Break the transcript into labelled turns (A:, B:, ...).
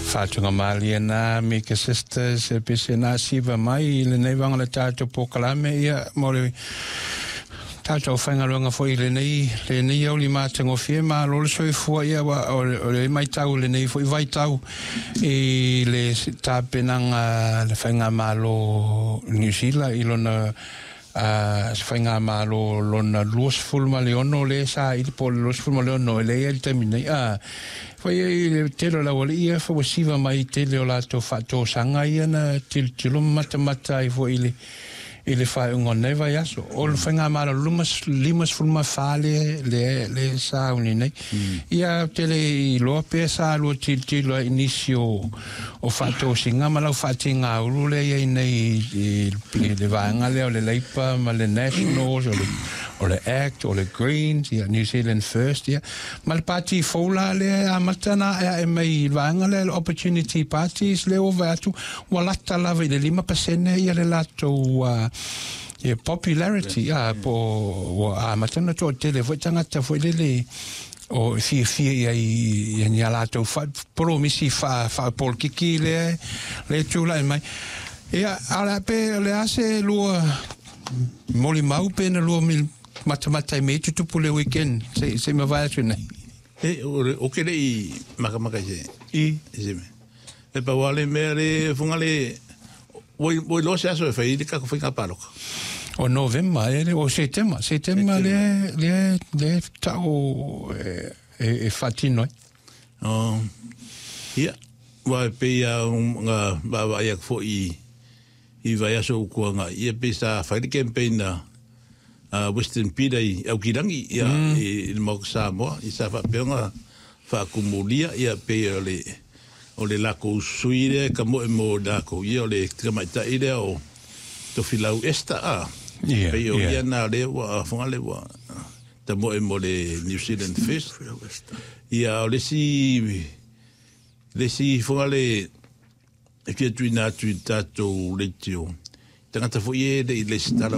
A: Whātunga Maliana, Mika Sisters, Pisena Siva Mai, le nei wanga le tātou pokalame ia, mori tātou whangaronga fo i le nei au li mātango fie, mā lole soi fua ia, o le mai tau le nei fo i vai tau, i le tāpenanga le whainga mālo New Zealand, i lona whainga mālo lona luosfulma le ono le sa i po luosfulma le ono, le ia li taminei, Fai e telo la wale ia fa wasiva mai tele o lato whato sanga ia na tilo mata i fo ile whai ungo nei vai aso. O le whainga mara limas fulma whale le sa uni nei. Ia tele i loa pia sa lua tilo inisio o whato singa ma lau whati ngā uru le ia nei le vanga le o le leipa ma le nationals o le ACT, o le Greens, New Zealand First, ma le party fola le a matana e mai vanga le opportunity parties le o vatu walata lava i le 5% ia le lato popularity po a matana to tele foi tangata foi le o fia ia ni alato promisi fa pol kiki le tula mai ia ala pe le ase lua moli mau pe na lua mil mata me tupu le weekend se me vai atu nei
B: o kere i makamaka se me e pa wale me le funga le voi lo se aso e fai ka ko finga paroka
A: o november o setembro le tau e fatino
B: ia vai pe ia nga ba ia fo i vai aso ko nga ia pe sa fai campaign Western Pida i Aukirangi ia i Mok Samoa i sa whapeonga whakumulia ia pe o le lako suire ka moe mo dako ia o le tikamaita ire o to filau esta pe o ia na le wa whangale wa ta moe mo le New Zealand First ia o le si whangale e kia tuina tu tato le tio tangata fo ie le stala